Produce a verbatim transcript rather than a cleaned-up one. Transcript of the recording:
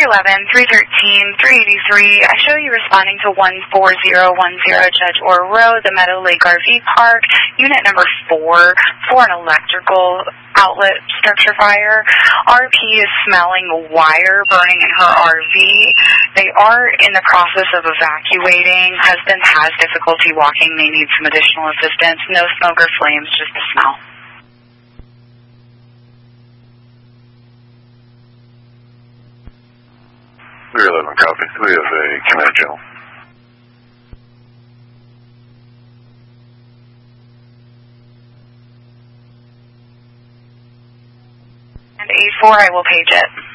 three eleven, three thirteen, three eighty-three. I show you responding to one four zero one zero Judge Orr Road, the Meadow Lake R V Park, unit number four, for an electrical outlet structure fire. R P is smelling wire burning in her R V. They are in the process of evacuating. Husband has difficulty walking. They need some additional assistance. No smoke or flames, just the smell. three eleven copy. We have a kinetic channel. And eight four, I will page it.